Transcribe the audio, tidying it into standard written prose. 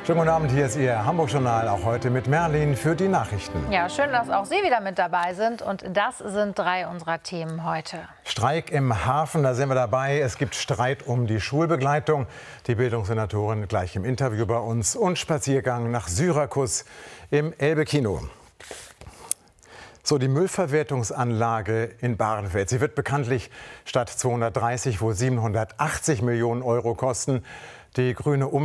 Schönen guten Abend, hier ist Ihr Hamburg-Journal, auch heute mit Merlin für die Nachrichten. Ja, schön, dass auch Sie wieder mit dabei sind. Und das sind 3 unserer Themen heute. Streik im Hafen, da sind wir dabei. Es gibt Streit um die Schulbegleitung. Die Bildungssenatorin gleich im Interview bei uns. Und Spaziergang nach Syrakus im Elbe-Kino. So, die Müllverwertungsanlage in Barneveld. Sie wird bekanntlich statt 230 wohl 780 Millionen Euro kosten. Die grüne